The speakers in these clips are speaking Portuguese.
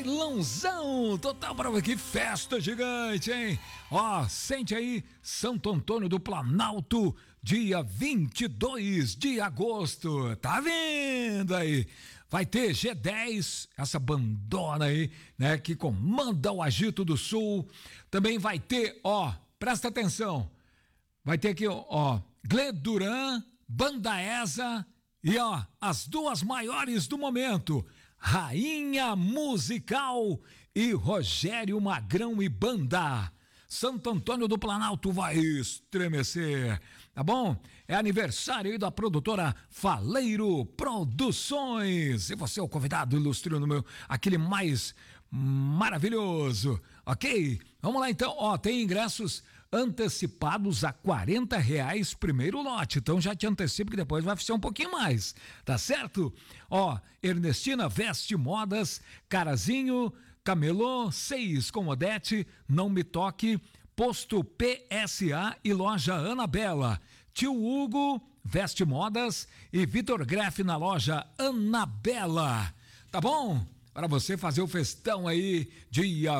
bailãozão total para que festa gigante, hein? Ó, sente aí, Santo Antônio do Planalto, dia 22 de agosto, tá vendo aí? Vai ter G10, essa bandona aí, né, que comanda o Agito do Sul. Também vai ter, ó, presta atenção, vai ter aqui, ó, Gled Duran, Banda Esa e, ó, as duas maiores do momento, Rainha Musical e Rogério Magrão e Banda. Santo Antônio do Planalto vai estremecer, tá bom? É aniversário aí da produtora Faleiro Produções. E você é o convidado ilustre no meu, aquele mais maravilhoso, ok? Vamos lá então, ó, tem ingressos antecipados a R$40 primeiro lote, então já te antecipo que depois vai ser um pouquinho mais, tá certo? Ó, Ernestina Veste Modas, Carazinho, Camelô, 6 com Odete, Não Me Toque, Posto PSA e Loja Anabela. Tio Hugo, Veste Modas e Vitor Greff na Loja Anabela. Tá bom? Para você fazer o festão aí, dia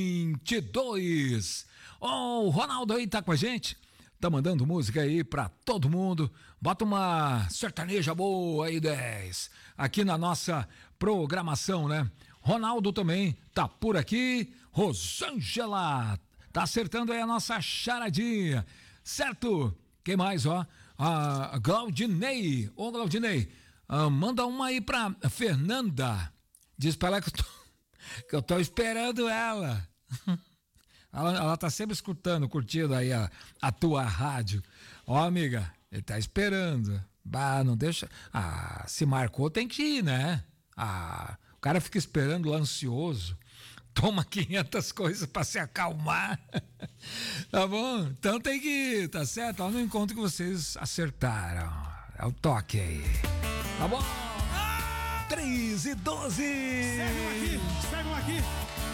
22. Ó, o Ronaldo aí tá com a gente, tá mandando música aí pra todo mundo. Bota uma sertaneja boa aí, 10, aqui na nossa programação, né? Ronaldo também tá por aqui. Rosângela tá acertando aí a nossa charadinha, certo? Quem mais, ó? A Glaudinei. Ô, Glaudinei, manda uma aí pra Fernanda. Diz pra ela que eu tô esperando ela. Ela tá sempre escutando, curtindo aí a tua rádio. Ó, amiga, ele tá esperando. Bah, não deixa. Ah, se marcou tem que ir, né? Ah, o cara fica esperando lá ansioso. Toma 500 coisas pra se acalmar. Tá bom? Então tem que ir, tá certo? Ó, no encontro que vocês acertaram. É o toque aí. Tá bom? 3 e 12. Segue um aqui.